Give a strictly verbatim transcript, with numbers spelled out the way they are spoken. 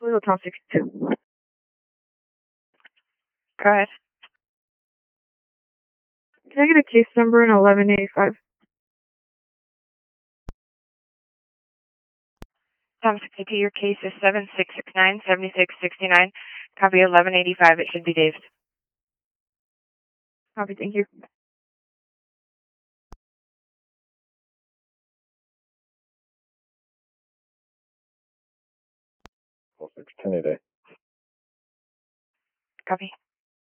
Blue Tom sixty-two. Go ahead. Can I get a case number in eleven eighty-five? Tom sixty-two, your case is seven six six nine, seven six six nine. Copy eleven eighty-five. It should be Dave's. Copy, thank you. six ten a day. Copy.